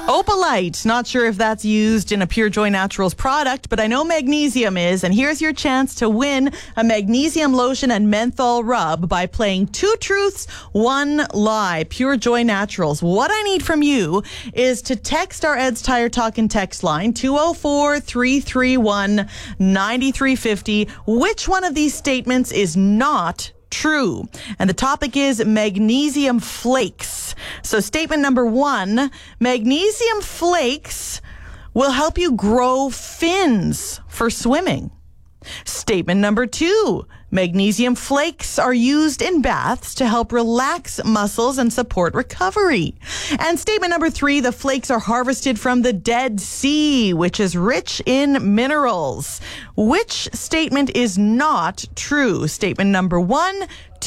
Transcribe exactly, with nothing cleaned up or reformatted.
Opalite. Not sure if that's used in a Pure Joy Naturals product, but I know magnesium is. And here's your chance to win a magnesium lotion and menthol rub by playing Two Truths, One Lie. Pure Joy Naturals. What I need from you is to text our Ed's Tire Talk and text line two oh four, three three one, nine three five oh. Which one of these statements is not true? And the topic is magnesium flakes. So statement number one, magnesium flakes will help you grow fins for swimming. Statement number two, magnesium flakes are used in baths to help relax muscles and support recovery. And statement number three, the flakes are harvested from the Dead Sea, which is rich in minerals. Which statement is not true? Statement number one,